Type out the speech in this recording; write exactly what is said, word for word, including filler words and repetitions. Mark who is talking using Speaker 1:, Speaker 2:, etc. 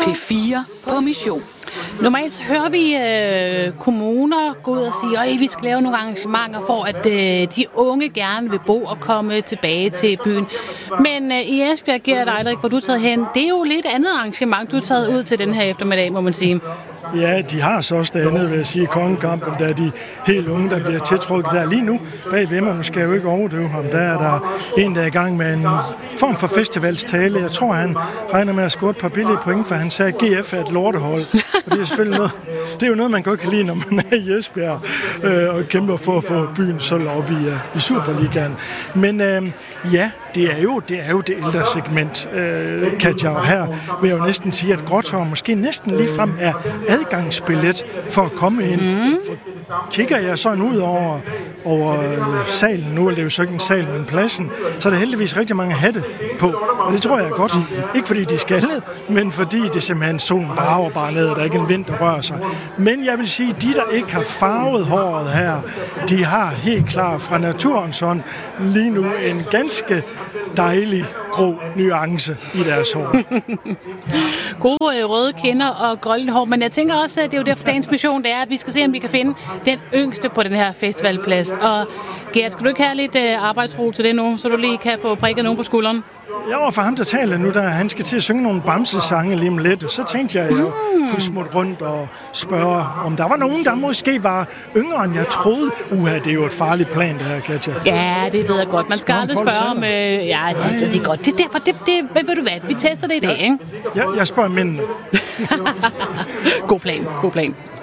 Speaker 1: P fire på mission.
Speaker 2: Normalt så hører vi øh, kommuner gå ud og sige, at vi skal lave nogle arrangementer for, at øh, de unge gerne vil bo og komme tilbage til byen. Men øh, i Esbjerg, Gert Eidrik, hvor du er taget hen, det er jo lidt andet arrangement, du er taget ud til den her eftermiddag, må man sige.
Speaker 3: Ja, de har så også det andet, vil jeg sige, kongekampen, der er de helt unge, der bliver tiltrukket der lige nu. Bagved mig, nu skal jeg jo ikke overdøve ham, der er der en, der er i gang med en form for festivalstale. Jeg tror, han regner med at score et par billige point, for han sagde, at G F er et lortehold. Og det er selvfølgelig noget, det er jo noget, man godt kan lide, når man er i Esbjerg øh, og kæmper for at få byen så op i, uh, i Superligaen. Men øh, ja, det er jo det, er jo det ældre segment, øh, Katja. Og her vil jeg jo næsten sige, at Gråttorv måske næsten ligefrem er adgangsbillet for at komme ind. Mm. For kigger jeg sådan ud over, over salen, nu er det jo så ikke en sal, men pladsen, så er der heldigvis rigtig mange hatte på. Og det tror jeg er godt. Ikke fordi de er skaldet, men fordi det simpelthen solen brager bare ned, og der er ikke en vind, der rører sig. Men jeg vil sige, at de, der ikke har farvet håret her, de har helt klart fra naturens hånd lige nu en ganske dejlig grå nuance i deres hår.
Speaker 2: Gode øh, røde kinder og grønne hår, men jeg tænker også, at det er jo derfor dagens mission, det er, at vi skal se, om vi kan finde den yngste på den her festivalplads. Og Gert, skal du ikke have lidt øh, arbejdsro til det nu, så du lige kan få prikket nogen på skulderen?
Speaker 3: Jeg var for ham, der taler nu, der han skal til at synge nogle bamsesange lige om lidt, og så tænkte jeg, at jeg mm. kunne smutte rundt og spørge, om der var nogen, der måske var yngre, end jeg troede. Uha, det er jo et farligt plan, det her, Katja.
Speaker 2: Ja, det ved jeg godt. Man skal aldrig spørge om... Øh, ja, det, det er godt. Det er derfor, det, det, ved du hvad, vi tester det i dag,
Speaker 3: ja.
Speaker 2: ikke?
Speaker 3: Ja, jeg spørger mændene.
Speaker 2: God plan, god plan.